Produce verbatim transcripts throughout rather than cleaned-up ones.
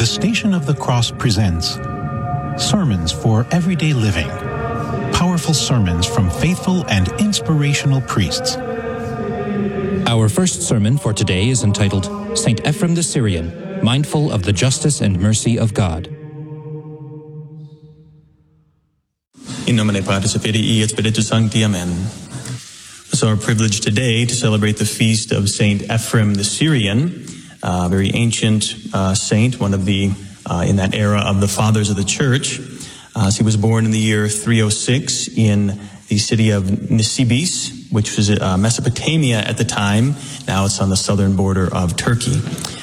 The Station of the Cross presents Sermons for Everyday Living. Powerful sermons from faithful and inspirational priests. Our first sermon for today is entitled Saint Ephrem the Syrian, Mindful of the Justice and Mercy of God. In nomine Patris et Filii et Spiritus Sancti. Amen. It's our privilege today to celebrate the feast of Saint Ephrem the Syrian, a very ancient uh, saint, one of the, uh, in that era of the fathers of the church. Uh, so he was born in the year three oh six in the city of Nisibis, which was uh, Mesopotamia at the time. Now it's on the southern border of Turkey.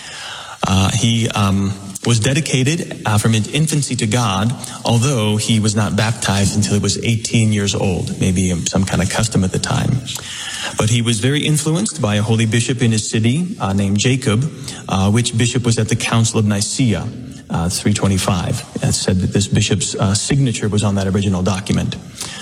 Uh, he um, was dedicated uh, from infancy to God, although he was not baptized until he was eighteen years old, maybe some kind of custom at the time. But he was very influenced by a holy bishop in his city uh, named Jacob, uh, which bishop was at the Council of Nicaea, uh, three twenty-five. It said that this bishop's uh, signature was on that original document.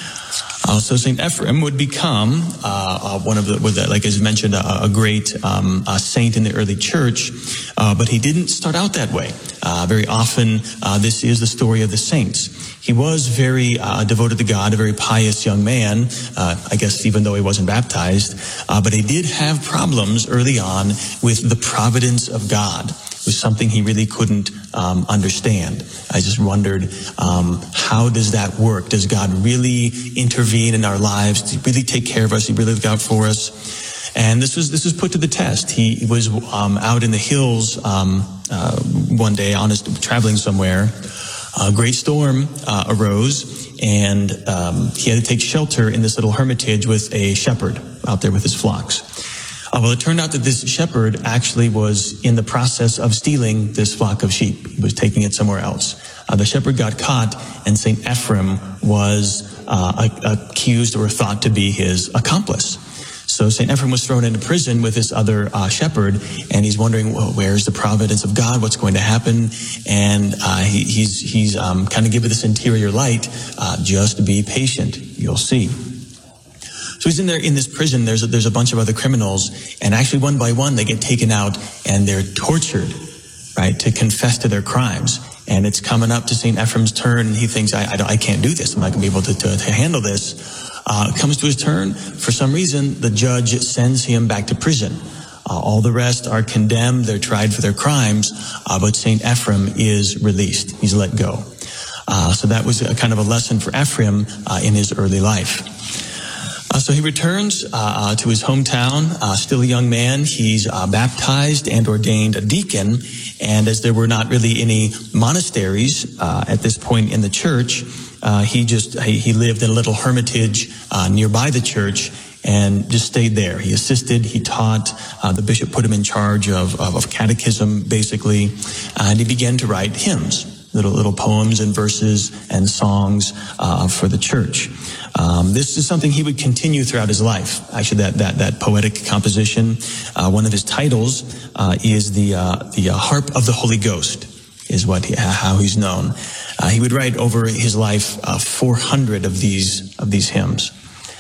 Uh, so Saint Ephrem would become uh, uh, one of the, with the, like as mentioned, a, a great um, a saint in the early church, uh, but he didn't start out that way. Uh, very often, uh, this is the story of the saints. He was very uh, devoted to God, a very pious young man, uh, I guess even though he wasn't baptized, uh, but he did have problems early on with the providence of God. It was something he really couldn't um, understand. I just wondered, um, how does that work? Does God really intervene in our lives? Does he really take care of us? He really look out for us? And this was this was put to the test. He was um, out in the hills um, uh, one day, on his traveling somewhere. A great storm uh, arose, and um, he had to take shelter in this little hermitage with a shepherd out there with his flocks. Uh, well, it turned out that this shepherd actually was in the process of stealing this flock of sheep. He was taking it somewhere else. Uh, the shepherd got caught, and Saint Ephrem was uh, accused or thought to be his accomplice. So Saint Ephrem was thrown into prison with this other uh, shepherd, and he's wondering, well, where's the providence of God? What's going to happen? And uh, he, he's he's um, kind of given this interior light. Uh, just be patient. You'll see. So he's in there in this prison. There's a, there's a bunch of other criminals, and actually one by one they get taken out and they're tortured, right, to confess to their crimes. And it's coming up to Saint Ephrem's turn, and he thinks, I, I, I can't do this. I'm not going to be able to, to, to handle this. Uh, comes to his turn. For some reason, the judge sends him back to prison. Uh, all the rest are condemned. They're tried for their crimes, uh, but Saint Ephrem is released. He's let go. Uh, so that was a kind of a lesson for Ephrem uh, in his early life. Uh, so he returns uh, uh, to his hometown, uh, still a young man. He's uh, baptized and ordained a deacon. And as there were not really any monasteries uh, at this point in the church, uh, he just he, he lived in a little hermitage uh, nearby the church and just stayed there. He assisted, he taught. Uh, the bishop put him in charge of, of, of catechism, basically, uh, and he began to write hymns, little little poems and verses and songs uh, for the church. Um, this is something he would continue throughout his life. Actually, that that that poetic composition, uh, one of his titles uh, is the uh, the uh, Harp of the Holy Ghost, is what he, how he's known. Uh, he would write over his life uh, four hundred of these of these hymns.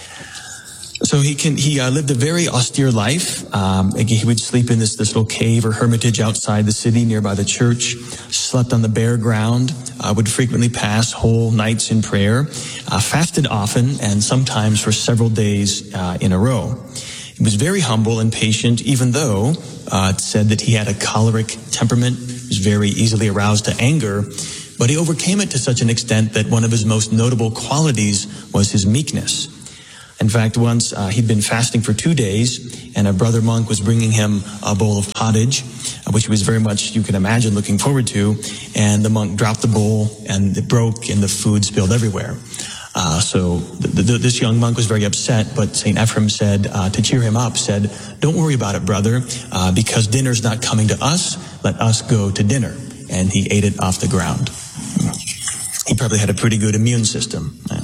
So he can he uh, lived a very austere life. Um, he would sleep in this this little cave or hermitage outside the city, nearby the church. Slept on the bare ground. Uh, would frequently pass whole nights in prayer. Uh, fasted often, and sometimes for several days uh, in a row. He was very humble and patient, even though uh, it said that he had a choleric temperament. He was very easily aroused to anger, but he overcame it to such an extent that one of his most notable qualities was his meekness. In fact, once uh, he'd been fasting for two days, and a brother monk was bringing him a bowl of pottage, uh, which he was very much, you can imagine, looking forward to, and the monk dropped the bowl, and it broke, and the food spilled everywhere. Uh, so the, the, this young monk was very upset, but Saint Ephrem said, uh, to cheer him up, said, "Don't worry about it, brother, uh, because dinner's not coming to us. Let us go to dinner." And he ate it off the ground. He probably had a pretty good immune system. Yeah.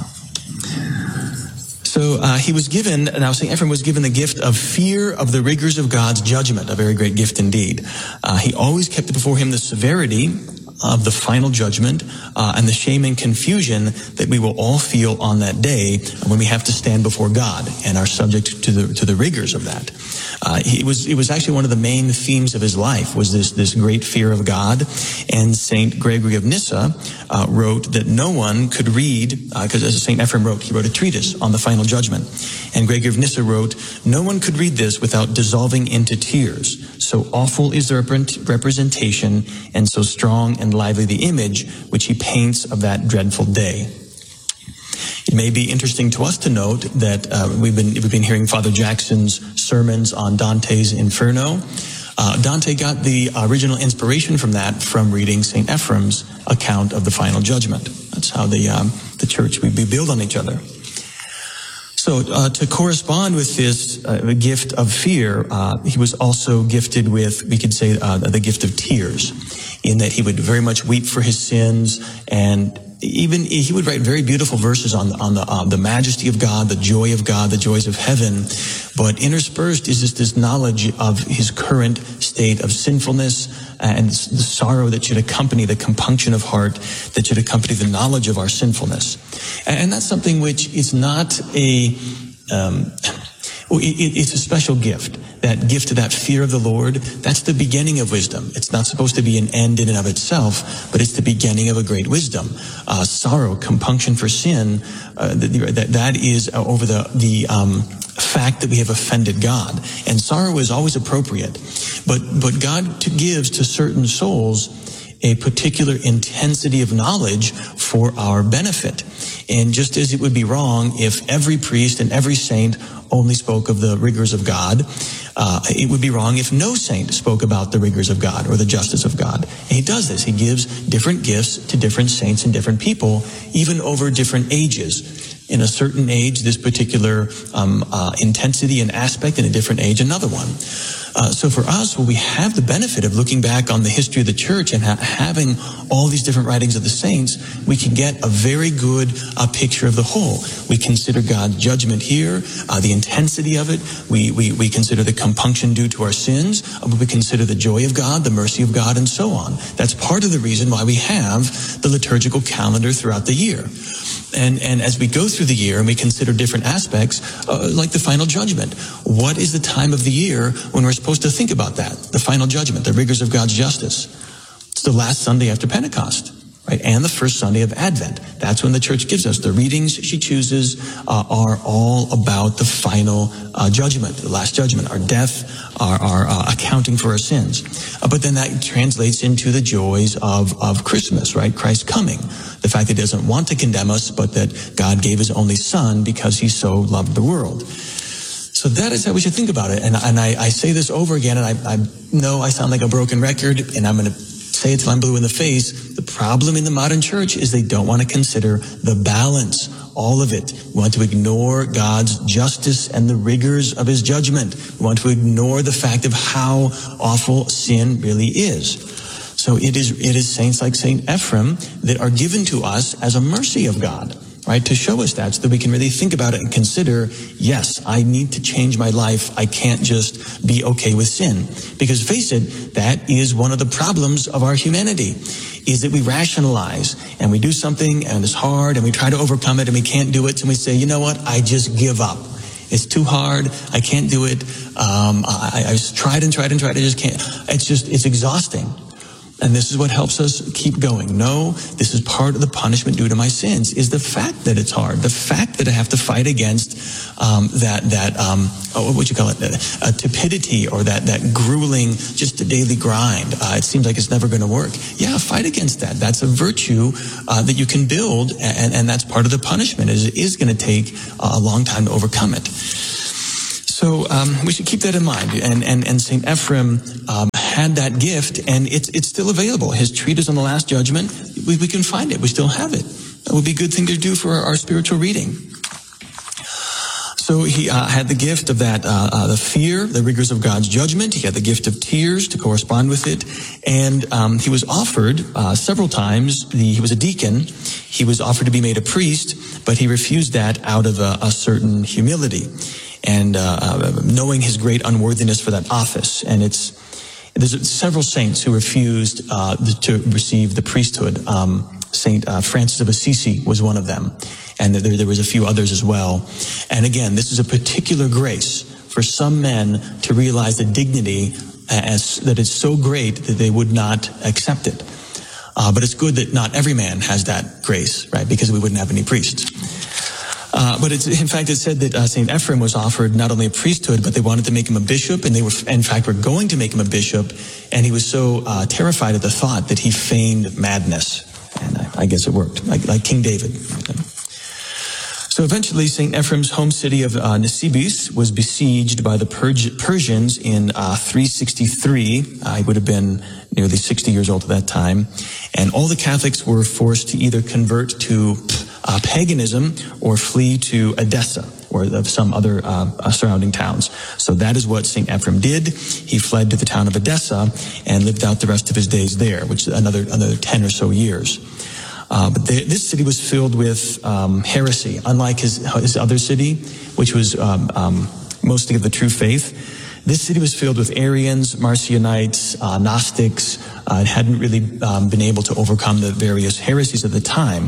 So uh, he was given, now Saint Ephrem was given the gift of fear of the rigors of God's judgment, a very great gift indeed. Uh, he always kept before him the severity of the final judgment uh, and the shame and confusion that we will all feel on that day when we have to stand before God and are subject to the to the rigors of that. Uh, he was it was actually one of the main themes of his life was this this great fear of God. And Saint Gregory of Nyssa uh, wrote that no one could read, because uh, as Saint Ephrem wrote, he wrote a treatise on the final judgment. And Gregory of Nyssa wrote, no one could read this without dissolving into tears. So awful is the representation, and so strong and lively the image which he paints of that dreadful day. It may be interesting to us to note that uh, we've been we've been hearing Father Jackson's sermons on Dante's Inferno. Uh, Dante got the original inspiration from that from reading Saint Ephrem's account of the final judgment. That's how the um, the church we, we build on each other. So uh, to correspond with this uh, gift of fear, uh, he was also gifted with, we could say, uh, the gift of tears, in that he would very much weep for his sins, and even he would write very beautiful verses on on the uh, the majesty of God, the joy of God, the joys of heaven. But interspersed is just this knowledge of his current state of sinfulness and the sorrow that should accompany the compunction of heart, that should accompany the knowledge of our sinfulness. And that's something which is not a, um, it's a special gift. That gift of that fear of the Lord, that's the beginning of wisdom. It's not supposed to be an end in and of itself, but it's the beginning of a great wisdom. Uh, sorrow, compunction for sin, uh, that, that is over the, the, um, fact that we have offended God. And sorrow is always appropriate. But, but God to gives to certain souls a particular intensity of knowledge for our benefit. And just as it would be wrong if every priest and every saint only spoke of the rigors of God, uh, it would be wrong if no saint spoke about the rigors of God or the justice of God. And he does this. He gives different gifts to different saints and different people, even over different ages. In a certain age, this particular um, uh, intensity and aspect, in a different age, another one. Uh, so for us, well, we have the benefit of looking back on the history of the church and ha- having all these different writings of the saints. We can get a very good uh, picture of the whole. We consider God's judgment here, uh, the intensity of it. We, we, we consider the compunction due to our sins. Uh, we consider the joy of God, the mercy of God, and so on. That's part of the reason why we have the liturgical calendar throughout the year. And, and as we go through the year and we consider different aspects, uh, like the final judgment, what is the time of the year when we're supposed to think about that? The final judgment, the rigors of God's justice. It's the last Sunday after Pentecost, right? And the first Sunday of Advent. That's when the church gives us. The readings she chooses uh, are all about the final uh, judgment, the last judgment, our death, our, our uh, accounting for our sins. Uh, but then that translates into the joys of, of Christmas, right? Christ coming. The fact that he doesn't want to condemn us, but that God gave his only son because he so loved the world. So that is how we should think about it. And, and I, I say this over again, and I, I know I sound like a broken record, and I'm going to say it till I'm blue in the face. The problem in the modern church is they don't want to consider the balance, all of it. We want to ignore God's justice and the rigors of his judgment. We want to ignore the fact of how awful sin really is. So it is, it is saints like Saint Ephrem that are given to us as a mercy of God, right? To show us that so that we can really think about it and consider, yes, I need to change my life. I can't just be okay with sin. Because face it, that is one of the problems of our humanity, is that we rationalize and we do something and it's hard and we try to overcome it and we can't do it. And we say, you know what? I just give up. It's too hard. I can't do it. Um, I, I tried and tried and tried. I just can't. It's just, it's exhausting. And this is what helps us keep going. No, this is part of the punishment due to my sins, is the fact that it's hard, the fact that I have to fight against um, that, that um, oh, what you call it, uh, tepidity, or that, that grueling, just a daily grind. Uh, it seems like it's never going to work. Yeah, fight against that. That's a virtue uh, that you can build, and, and that's part of the punishment, is it is going to take a long time to overcome it. So um, we should keep that in mind. And, and, and Saint Ephrem um, had that gift, and it's it's still available. His treatise on the Last Judgment, we, we can find it. We still have it. That would be a good thing to do for our, our spiritual reading. So he uh, had the gift of that, uh, uh, the fear, the rigors of God's judgment. He had the gift of tears to correspond with it. And um, he was offered uh, several times, the, he was a deacon, he was offered to be made a priest, but he refused that out of a, a certain humility and uh, uh, knowing his great unworthiness for that office. And it's There's several saints who refused uh, to receive the priesthood. Um, Saint uh, Francis of Assisi was one of them, and there, there was a few others as well. And again, this is a particular grace for some men to realize the dignity as that is so great that they would not accept it. Uh, but it's good that not every man has that grace, right? Because we wouldn't have any priests. Uh, but it's, in fact, it's said that uh, Saint Ephrem was offered not only a priesthood, but they wanted to make him a bishop, and they were, in fact, were going to make him a bishop, and he was so uh, terrified at the thought that he feigned madness. And I, I guess it worked, like, like King David. So eventually, Saint Ephrem's home city of uh, Nisibis was besieged by the Perg- Persians in uh, three sixty-three. I would have been nearly sixty years old at that time. And all the Catholics were forced to either convert to uh, paganism or flee to Edessa or of some other uh, surrounding towns. So that is what Saint Ephrem did. He fled to the town of Edessa and lived out the rest of his days there, which is another, another ten or so years. Uh, but the, this city was filled with um, heresy, unlike his, his other city, which was um, um, mostly of the true faith. This city was filled with Arians, Marcionites, uh, Gnostics. Uh, it hadn't really um, been able to overcome the various heresies of the time.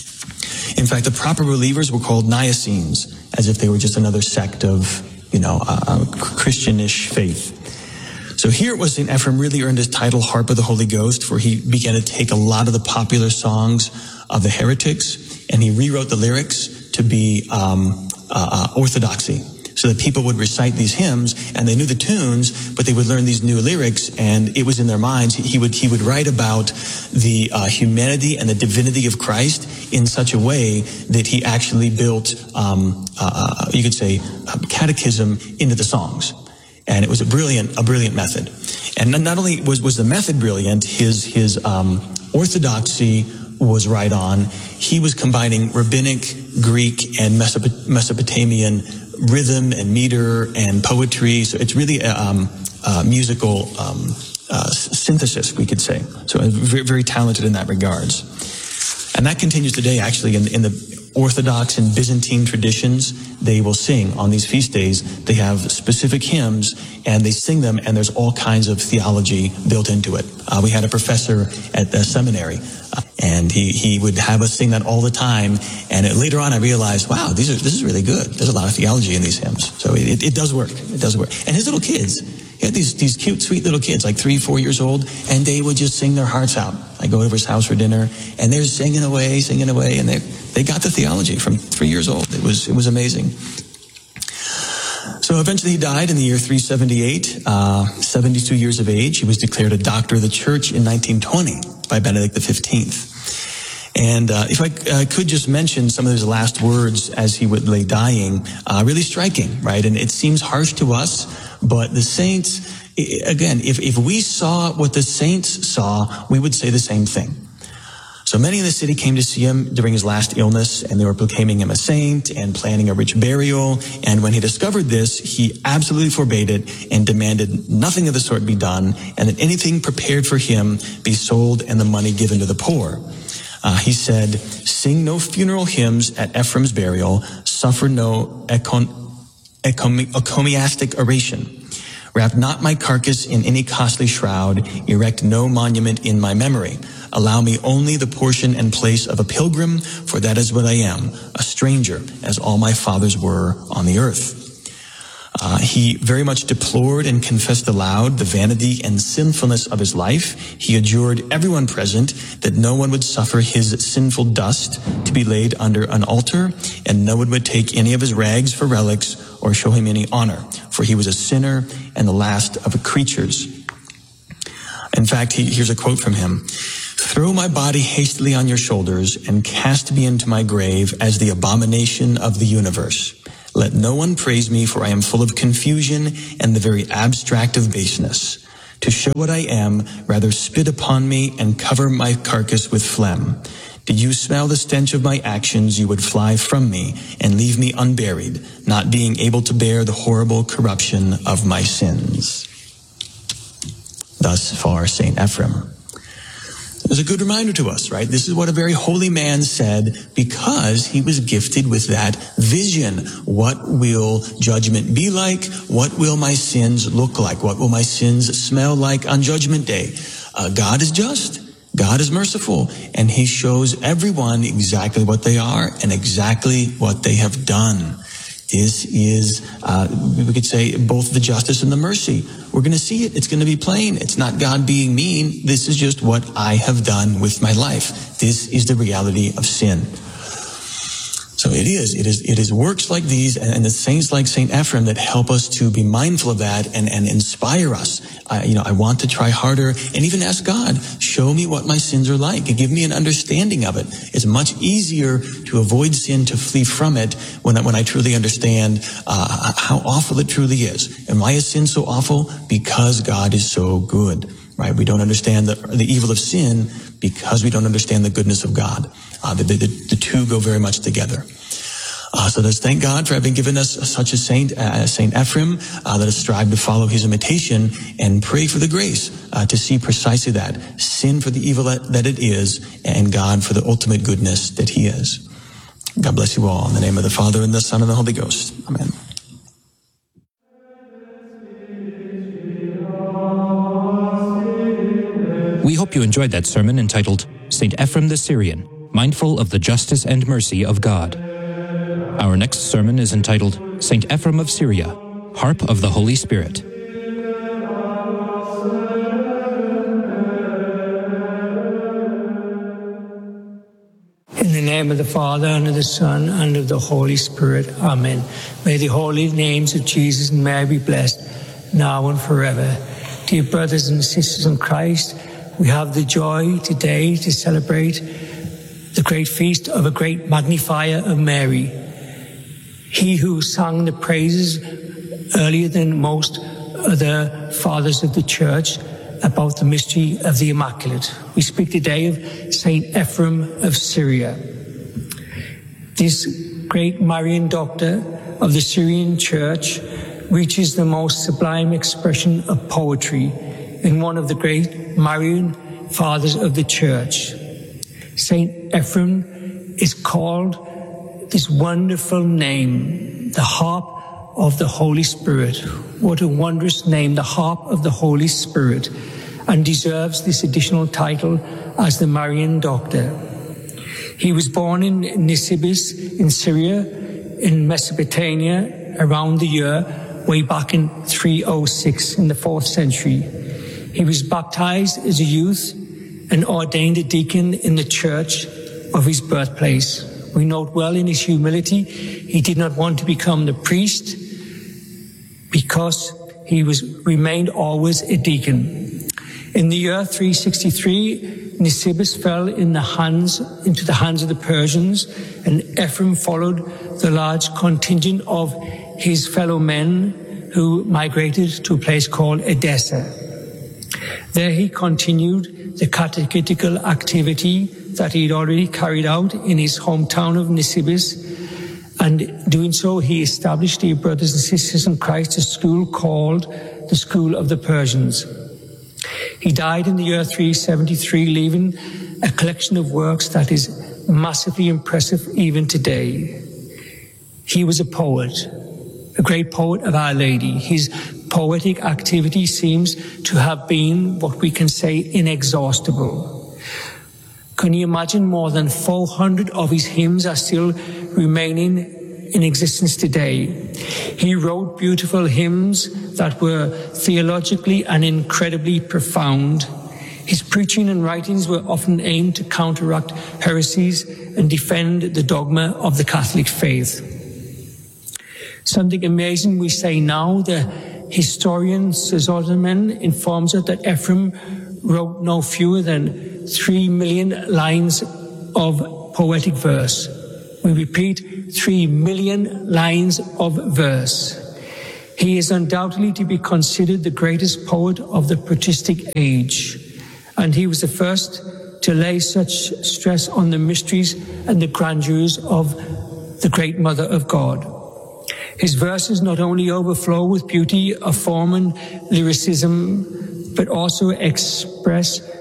In fact, the proper believers were called Niacenes, as if they were just another sect of, you know, uh, Christianish faith. So here it was Saint Ephrem really earned his title Harp of the Holy Ghost, for he began to take a lot of the popular songs of the heretics, and he rewrote the lyrics to be um, uh, uh, orthodoxy, so that people would recite these hymns, and they knew the tunes, but they would learn these new lyrics, and it was in their minds. He would he would write about the uh, humanity and the divinity of Christ in such a way that he actually built, um, uh, you could say, uh, catechism into the songs. And it was a brilliant, a brilliant method. And not only was, was the method brilliant, his, his, um, orthodoxy was right on. He was combining rabbinic, Greek, and Mesop- Mesopotamian rhythm and meter and poetry. So it's really a, um, a musical, um, uh, synthesis, we could say. So very, very talented in that regards. And that continues today, actually, in, in the Orthodox and Byzantine traditions. They will sing on these feast days. They have specific hymns, and they sing them, and there's all kinds of theology built into it. Uh, we had a professor at the seminary, uh, and he, he would have us sing that all the time. And it, later on, I realized, wow, these are this is really good. There's a lot of theology in these hymns. So it, it does work. It does work. And his little kids, he had these, these cute, sweet little kids, like three, four years old, and they would just sing their hearts out. I go over his house for dinner, and they're singing away, singing away, and they they got the theology from three years old. It was it was amazing. So eventually he died in the year three seventy-eight, uh, seventy-two years of age. He was declared a doctor of the church in nineteen twenty by Benedict the fifteenth. And uh, if I uh, could just mention some of his last words as he would lay dying, uh, really striking, right? And it seems harsh to us, but the saints, again, if, if we saw what the saints saw, we would say the same thing. So many in the city came to see him during his last illness, and they were proclaiming him a saint and planning a rich burial. And when he discovered this, he absolutely forbade it and demanded nothing of the sort be done, and that anything prepared for him be sold and the money given to the poor. Uh, he said, "Sing no funeral hymns at Ephrem's burial, suffer no econ- ecom- encomiastic oration. Wrap not my carcass in any costly shroud, erect no monument in my memory. Allow me only the portion and place of a pilgrim, for that is what I am, a stranger, as all my fathers were on the earth." Uh, he very much deplored and confessed aloud the vanity and sinfulness of his life. He adjured everyone present that no one would suffer his sinful dust to be laid under an altar, and no one would take any of his rags for relics or show him any honor, for he was a sinner and the last of the creatures. In fact, he, here's a quote from him. "Throw my body hastily on your shoulders and cast me into my grave as the abomination of the universe. Let no one praise me, for I am full of confusion and the very abstract of baseness. To show what I am, rather spit upon me and cover my carcass with phlegm. Did you smell the stench of my actions, you would fly from me and leave me unburied, not being able to bear the horrible corruption of my sins." Thus far, Saint Ephrem. It's a good reminder to us, right? This is what a very holy man said because he was gifted with that vision. What will judgment be like? What will my sins look like? What will my sins smell like on Judgment Day? Uh, God is just. God is merciful, and he shows everyone exactly what they are and exactly what they have done. This is, uh, we could say, both the justice and the mercy. We're going to see it. It's going to be plain. It's not God being mean. This is just what I have done with my life. This is the reality of sin. So it is. It is. It is works like these and, and the saints like Saint Ephrem that help us to be mindful of that and, and inspire us. I, you know, I want to try harder and even ask God, show me what my sins are like and give me an understanding of it. It's much easier to avoid sin, to flee from it when I, when I truly understand uh, how awful it truly is. And why is sin so awful? Because God is so good, right? We don't understand the, the evil of sin because we don't understand the goodness of God. Uh, the, the, the two go very much together. Uh, so let's thank God for having given us such a saint, uh, Saint Ephrem. Uh, let us strive to follow his imitation and pray for the grace uh, to see precisely that. Sin for the evil that, that it is, and God for the ultimate goodness that he is. God bless you all. In the name of the Father, and the Son, and the Holy Ghost. Amen. We hope you enjoyed that sermon entitled Saint Ephrem the Syrian, Mindful of the Justice and Mercy of God. Our next sermon is entitled Saint Ephrem of Syria, Harp of the Holy Spirit. In the name of the Father, and of the Son, and of the Holy Spirit. Amen. May the holy names of Jesus and Mary be blessed, now and forever. Dear brothers and sisters in Christ, we have the joy today to celebrate the great feast of a great magnifier of Mary. He who sang the praises earlier than most of the fathers of the Church about the mystery of the Immaculate. We speak today of Saint Ephrem of Syria. This great Marian doctor of the Syrian Church reaches the most sublime expression of poetry in one of the great Marian fathers of the Church. Saint Ephrem is called this wonderful name, the Harp of the Holy Spirit. What a wondrous name, the Harp of the Holy Spirit, and deserves this additional title as the Marian Doctor. He was born in Nisibis in Syria, in Mesopotamia, around the year way back in three oh six in the fourth century. He was baptized as a youth and ordained a deacon in the church of his birthplace. We note well in his humility, he did not want to become the priest because he was remained always a deacon. In the year three sixty-three, Nisibis fell in the hands, into the hands of the Persians, and Ephrem followed the large contingent of his fellow men who migrated to a place called Edessa. There he continued the catechetical activity that he had already carried out in his hometown of Nisibis, and doing so he established, dear brothers and sisters in Christ, a school called the School of the Persians. He died in the year three seventy-three, leaving a collection of works that is massively impressive even today. He was a poet, a great poet of Our Lady. His poetic activity seems to have been what we can say inexhaustible. Can you imagine more than four hundred of his hymns are still remaining in existence today? He wrote beautiful hymns that were theologically and incredibly profound. His preaching and writings were often aimed to counteract heresies and defend the dogma of the Catholic faith. Something amazing we say now, the historian Sezordamen informs us that Ephrem wrote no fewer than three million lines of poetic verse. We repeat, three million lines of verse. He is undoubtedly to be considered the greatest poet of the patristic age, and he was the first to lay such stress on the mysteries and the grandeurs of the great Mother of God. His verses not only overflow with beauty of form and lyricism, but also express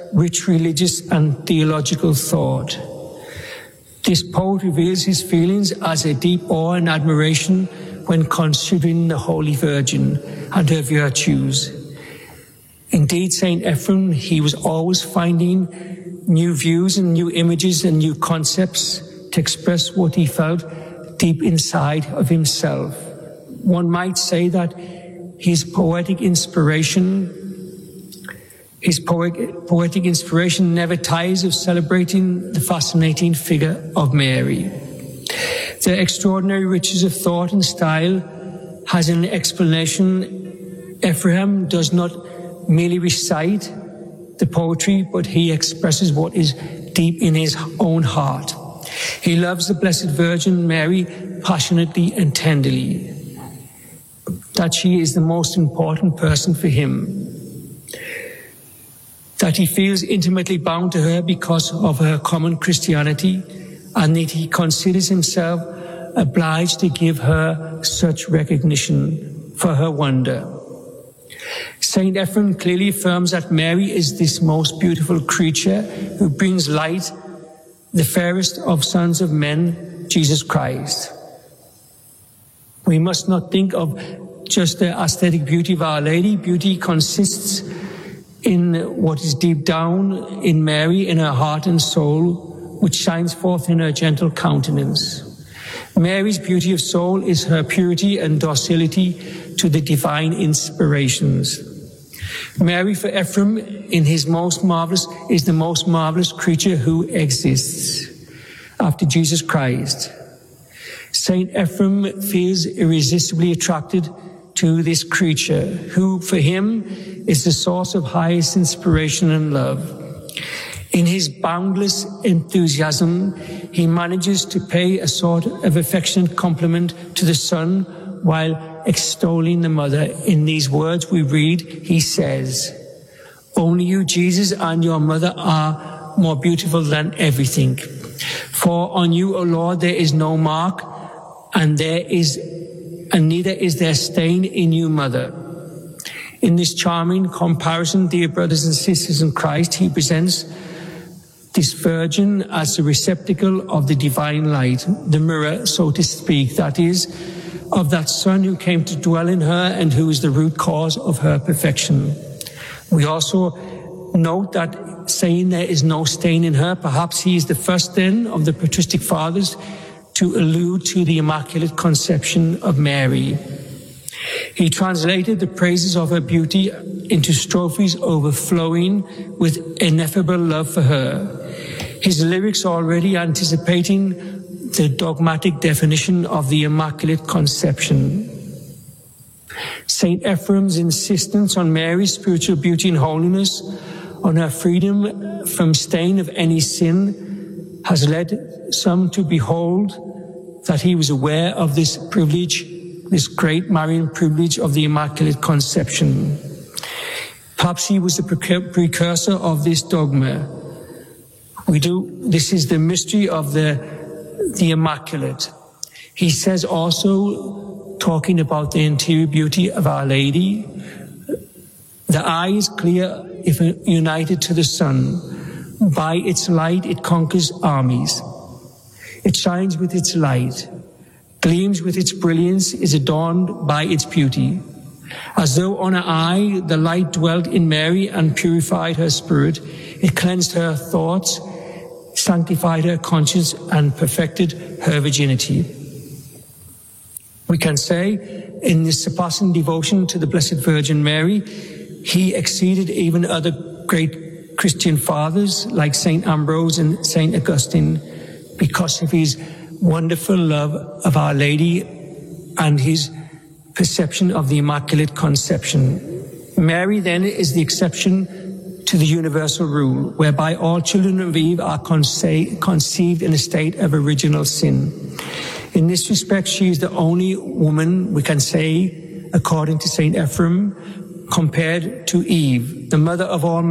rich religious and theological thought. This poet reveals his feelings as a deep awe and admiration when considering the Holy Virgin and her virtues. Indeed, Saint Ephrem, he was always finding new views and new images and new concepts to express what he felt deep inside of himself. One might say that his poetic inspiration, his poetic, poetic inspiration never tires of celebrating the fascinating figure of Mary. The extraordinary riches of thought and style has an explanation. Ephrem does not merely recite the poetry, but he expresses what is deep in his own heart. He loves the Blessed Virgin Mary passionately and tenderly, that she is the most important person for him, that he feels intimately bound to her because of her common Christianity, and that he considers himself obliged to give her such recognition for her wonder. Saint Ephrem clearly affirms that Mary is this most beautiful creature who brings light, the fairest of sons of men, Jesus Christ. We must not think of just the aesthetic beauty of Our Lady. Beauty consists in what is deep down in Mary, in her heart and soul, which shines forth in her gentle countenance. Mary's beauty of soul is her purity and docility to the divine inspirations. Mary, for Ephrem, in his most marvelous, is the most marvelous creature who exists after Jesus Christ. Saint Ephrem feels irresistibly attracted to this creature, who for him is the source of highest inspiration and love. In his boundless enthusiasm, he manages to pay a sort of affectionate compliment to the Son while extolling the Mother. In these words we read, he says, "Only you, Jesus, and your Mother are more beautiful than everything. For on you, O Lord, there is no mark, and there is, and neither is there stain in you, Mother." In this charming comparison, dear brothers and sisters in Christ, he presents this Virgin as the receptacle of the divine light, the mirror, so to speak, that is, of that Son who came to dwell in her and who is the root cause of her perfection. We also note that saying there is no stain in her, perhaps he is the first then of the patristic fathers to allude to the Immaculate Conception of Mary. He translated the praises of her beauty into strophes overflowing with ineffable love for her. His lyrics already anticipating the dogmatic definition of the Immaculate Conception. Saint Ephrem's insistence on Mary's spiritual beauty and holiness, on her freedom from stain of any sin, has led some to behold that he was aware of this privilege, this great Marian privilege of the Immaculate Conception. Perhaps he was the precursor of this dogma. We do, this is the mystery of the, the Immaculate. He says also, talking about the interior beauty of Our Lady, the eye is clear if united to the sun. By its light it conquers armies. It shines with its light, gleams with its brilliance, is adorned by its beauty. As though on her eye the light dwelt in Mary and purified her spirit, it cleansed her thoughts, sanctified her conscience, and perfected her virginity. We can say, in this surpassing devotion to the Blessed Virgin Mary, he exceeded even other great Christian fathers like Saint Ambrose and Saint Augustine because of his wonderful love of Our Lady and his perception of the Immaculate Conception. Mary then is the exception to the universal rule, whereby all children of Eve are conce- conceived in a state of original sin. In this respect, she is the only woman, we can say, according to Saint Ephrem, compared to Eve, the mother of all